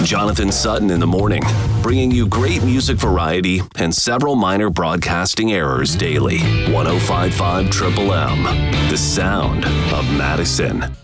Jonathan Sutton in the morning, bringing you great music variety and several minor broadcasting errors daily. 105.5 Triple M, the sound of Madison.